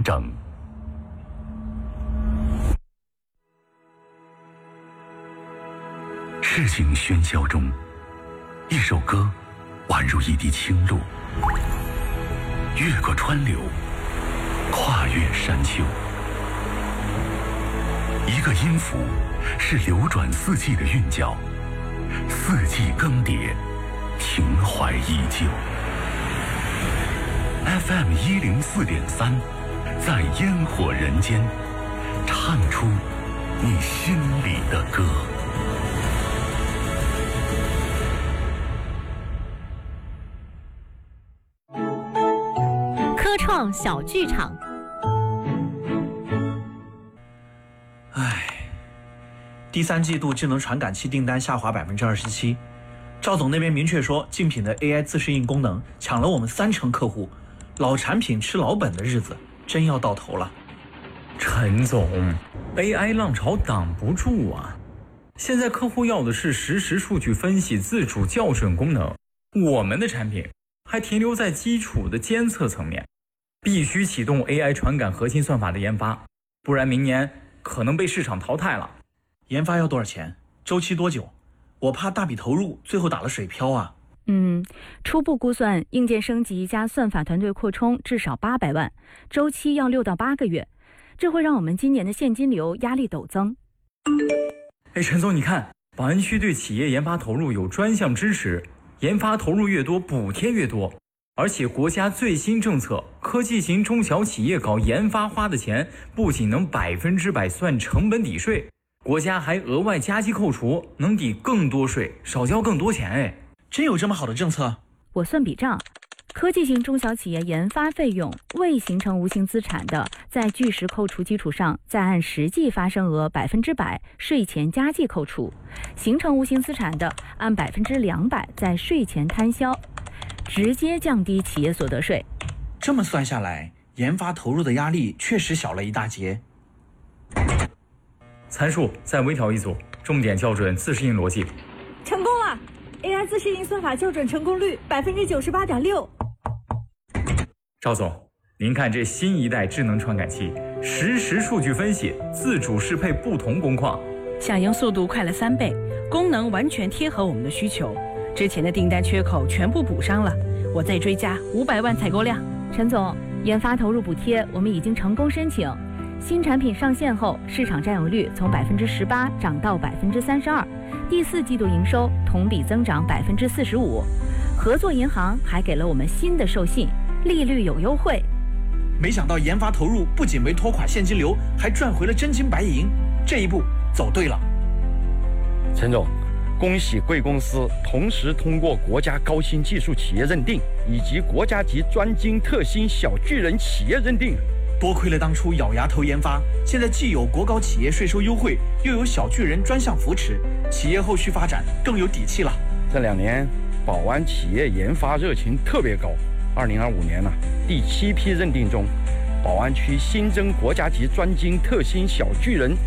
整。市井喧嚣中，一首歌宛如一滴清露，越过川流，跨越山丘。一个音符是流转四季的韵脚，四季更迭，情怀依旧。FM 104.3，在烟火人间，唱出你心里的歌。 科创小剧场。 第三季度智能传感器订单下滑27%，赵总那边明确说，竞品的 AI 自适应功能抢了我们30%客户，老产品吃老本的日子真要到头了。 陈总 ，AI 浪潮挡不住啊！现在客户要的是实时数据分析、自主校准功能，我们的产品还停留在基础的监测层面，必须启动 AI 传感核心算法的研发，不然明年可能被市场淘汰了。 研发要多少钱？周期多久？我怕大笔投入最后打了水漂啊。 初步估算，硬件升级加算法团队扩充至少800万，周期要6到8个月，这会让我们今年的现金流压力陡增。 陈总，你看，宝安区对企业研发投入有专项支持，研发投入越多，补贴越多，而且国家最新政策，科技型中小企业搞研发花的钱，不仅能100%算成本抵税，国家还额外加计扣除，能抵更多税，少交更多钱。 真有这么好的政策？ 我算笔账，科技型中小企业研发费用未形成无形资产的，在据实扣除基础上，再按实际发生额100%税前加计扣除；形成无形资产的，按200%在税前摊销，直接降低企业所得税。 这么算下来，研发投入的压力确实小了一大截。 参数再微调一组，重点校准自适应逻辑。 成功了 ！AI 自适应算法校准成功率98.6%。 赵总，您看这新一代智能传感器，实时数据分析，自主适配不同工况， 响应速度快了3倍，功能完全贴合我们的需求。之前的订单缺口全部补上了，我再追加500万采购量。 陈总，研发投入补贴我们已经成功申请。新产品上线后，市场占有率从18%涨到32%，第4季度营收同比增长45%。合作银行还给了我们新的授信，利率有优惠。 没想到研发投入不仅没拖垮现金流，还赚回了真金白银，这一步走对了。 陈总，恭喜贵公司同时通过国家高新技术企业认定以及国家级专精特新小巨人企业认定。 多亏了当初咬牙投研发，现在既有国高企业税收优惠，又有小巨人专项扶持，企业后续发展更有底气了。 这2年，宝安企业研发热情特别高。2025年第7批认定中，宝安区新增国家级专精特新小巨人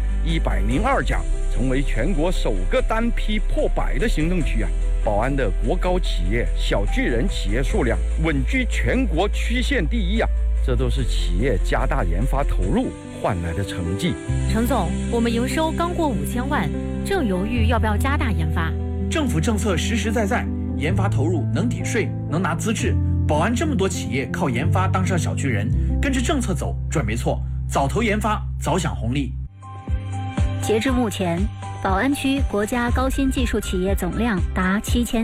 102家，成为全国首个单批破100的行政区。宝安的国高企业、小巨人企业数量稳居全国区县第1。这都是企业加大研发投入换来的成绩。 陈总，我们营收刚过5000万，正犹豫要不要加大研发。 政府政策实实在在，研发投入能抵税，能拿资质。宝安这么多企业靠研发当上小巨人，跟着政策走准没错，早投研发，早享红利。 截至目前，宝安区国家高新技术企业总量达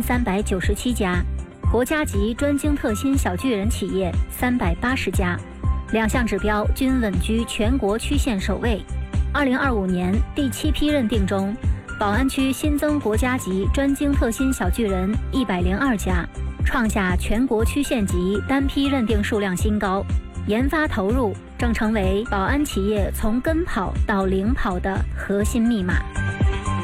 7397家。国家级专精特新小巨人企业380家，2项指标均稳居全国区县首位。2025年第7批认定中，宝安区新增国家级专精特新小巨人102家，创下全国区县级单批认定数量新高。研发投入正成为宝安企业从跟跑到领跑的核心密码。